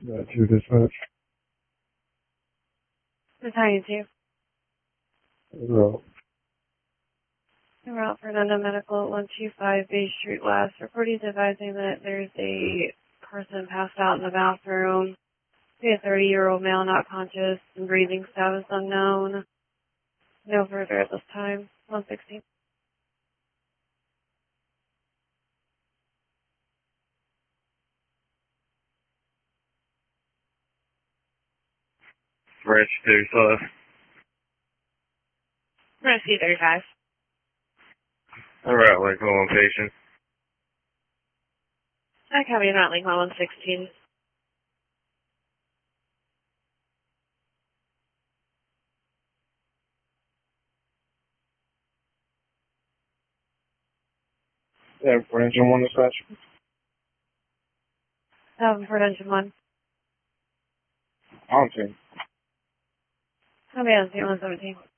To dispatch. Retiring to. Route. Route Fernando Medical at 125 Bay Street West. Reporting advising that there's a person passed out in the bathroom. A 30-year-old male not conscious and breathing status unknown. No further at this time. 116. Rich 35. Rescue 35. Alright, like one patient. I copy not link 116. Yeah, for engine 1 dispatch. For engine 1. On team. Copy on 117.